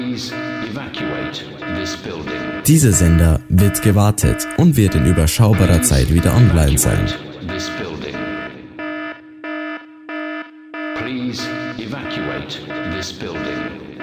Dieser Sender wird gewartet und wird in überschaubarer Zeit wieder online sein. Please evacuate this building.